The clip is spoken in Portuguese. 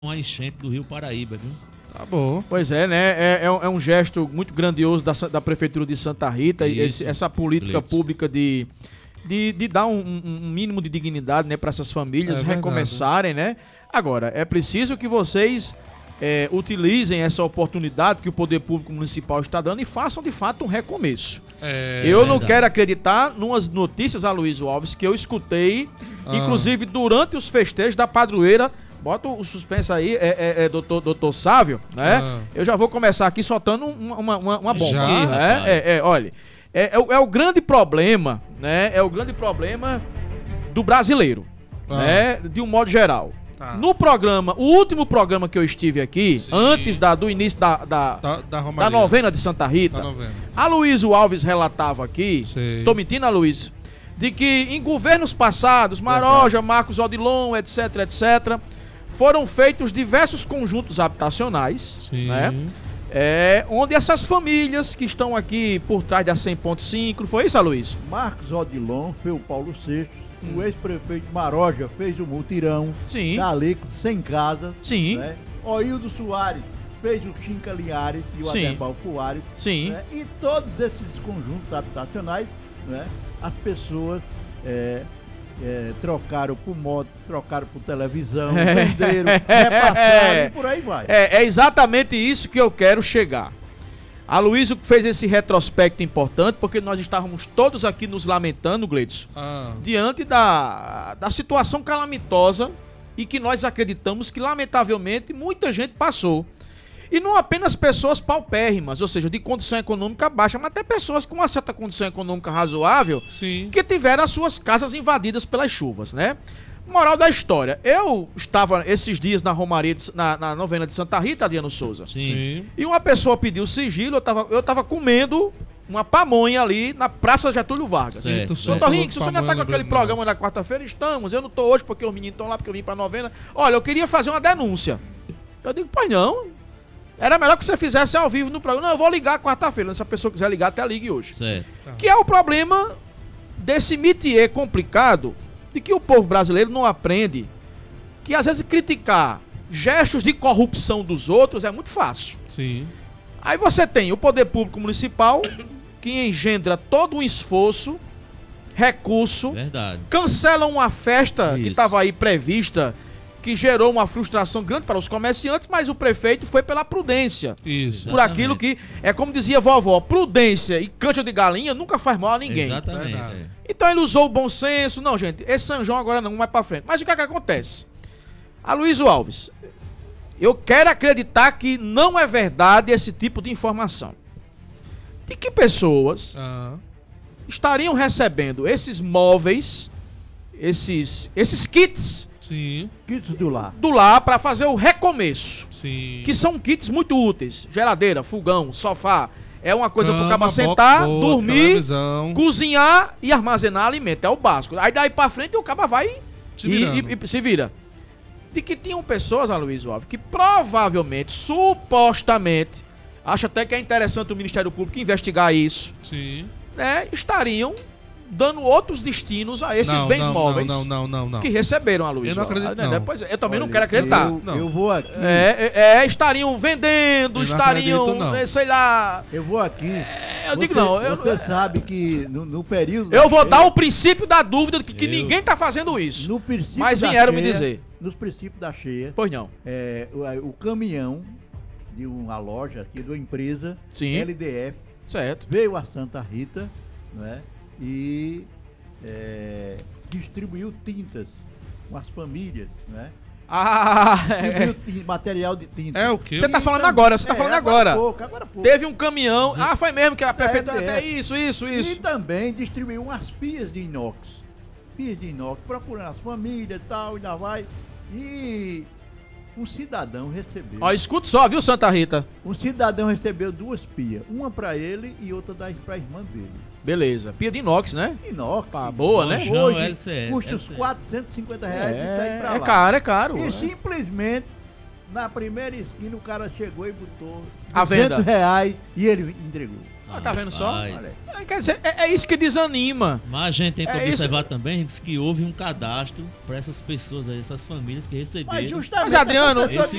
uma enchente do Rio Paraíba, viu? Tá bom. Pois é, né? É um gesto muito grandioso da Prefeitura de Santa Rita, Isso, essa política Gleitson. pública de dar um mínimo de dignidade, né, para essas famílias É verdade. recomeçarem, né? Agora, é preciso que vocês utilizem essa oportunidade que o Poder Público Municipal está dando e façam, de fato, um recomeço. Eu não verdade. quero acreditar numas notícias, Aloysio Alves, que eu escutei, inclusive durante os festejos da padroeira. Bota o suspense aí, doutor Sávio, né? Eu já vou começar aqui soltando uma bomba. Já? Né? Olha, é o grande problema, né? É o grande problema do brasileiro, né? De um modo geral. Tá. No programa, o último programa que eu estive aqui, Sim. antes do início da Romaria. novena de Santa Rita, Da novena. Aloysio Alves relatava aqui, Sei. tô mentindo, Aloysio, de que em governos passados, Maroja, Marcos Odilon, etc, foram feitos diversos conjuntos habitacionais, Sim. né? Onde essas famílias que estão aqui por trás da 100.5, não foi isso, Aloysio? Marcos Odilon fez o Paulo VI, o ex-prefeito Maroja fez o mutirão, Sim. Daleco sem casa, Sim. né? Oildo Soares fez o Chinca Linhares e o Sim. Aderbal Soares, Sim. né? E todos esses conjuntos habitacionais, né? As pessoas trocaram por moto, trocaram por televisão, venderam, repassaram e por aí vai. É exatamente isso que eu quero chegar. Aloysio fez esse retrospecto importante porque nós estávamos todos aqui nos lamentando, Gleidson, diante da situação calamitosa e que nós acreditamos que, lamentavelmente, muita gente passou. E não apenas pessoas paupérrimas, ou seja, de condição econômica baixa, mas até pessoas com uma certa condição econômica razoável, Sim. que tiveram as suas casas invadidas pelas chuvas, né? Moral da história, eu estava esses dias na Romaria, na novena de Santa Rita, Adriano Souza, Sim. e uma pessoa pediu sigilo, eu tava comendo uma pamonha ali na Praça Getúlio Vargas. Certo, Sim, Doutor Rinks, você já tá com aquele programa da quarta-feira? Estamos, eu não tô hoje porque os meninos estão lá, porque eu vim pra novena. Olha, eu queria fazer uma denúncia. Eu digo, pois não. Era melhor que você fizesse ao vivo no programa. Não, eu vou ligar quarta-feira. Se a pessoa quiser ligar, até ligue hoje. Certo. Que é o problema desse métier complicado de que o povo brasileiro não aprende que às vezes criticar gestos de corrupção dos outros é muito fácil. Sim. Aí você tem o poder público municipal que engendra todo um esforço, recurso, Verdade. cancela uma festa que Isso. estava aí prevista, que gerou uma frustração grande para os comerciantes, mas o prefeito foi pela prudência. Isso. Por aquilo que, é como dizia vovó, prudência e cancha de galinha nunca faz mal a ninguém. Exatamente. Verdade. Então ele usou o bom senso. Não, gente, esse São João agora não, mais pra frente. Mas o que é que acontece? Aloysio Alves, eu quero acreditar que não é verdade esse tipo de informação. De que pessoas estariam recebendo esses móveis, esses kits Sim. Kits do lar. do lar para fazer o recomeço? Sim. Que são kits muito úteis. Geladeira, fogão, sofá. É uma coisa pro Cama, cara box, sentar, boa, dormir, televisão. cozinhar e armazenar alimento. É o básico. Aí daí pra frente o cara vai Se virando. e se vira. De que tinham pessoas, Aloysio Alves, que provavelmente, supostamente, acho até que é interessante o Ministério Público investigar isso, Sim. né? Estariam dando outros destinos a esses bens móveis Não. que receberam, Aloysio. Eu não acredito, Né? não. Pois é, eu também não Olha, quero acreditar. Eu vou aqui. Estariam vendendo, Eu não estariam, acredito, não. sei lá. Eu vou aqui. Eu digo não. Você sabe que no período. Eu da vou cheia, dar o princípio da dúvida de que Eu- ninguém tá fazendo isso. No princípio Mas da vieram me cheia, dizer. Nos princípios da cheia, Pois não. o caminhão de uma loja aqui, de uma empresa, Sim. LDF, Certo. veio a Santa Rita, né? E distribuiu tintas com as famílias, né? Distribuiu material de tinta. É o quê? Você tá falando agora, você tá falando agora. Agora há pouco. Teve um caminhão. Foi mesmo que a prefeitura. LDF. Até isso. E também distribuiu umas pias de inox. Pias de inox, procurando as famílias e tal, ainda vai. E um cidadão recebeu. Ó, escuta só, viu, Santa Rita? Um cidadão recebeu duas pias. Uma pra ele e outra pra irmã dele. Beleza. Pia de inox, né? Inox. Pá, boa, né? Não, Hoje LCE, custa uns LCE. R$450 e tá aí pra lá. É caro. E simplesmente Na primeira esquina, o cara chegou e botou À venda. R$200 e ele entregou. Tá vendo só? Rapaz. Quer dizer, é isso que desanima. Mas a gente tem que É observar também que houve um cadastro para essas pessoas aí, essas famílias que Mas receberam. justamente Mas, Adriano, essa pessoa esse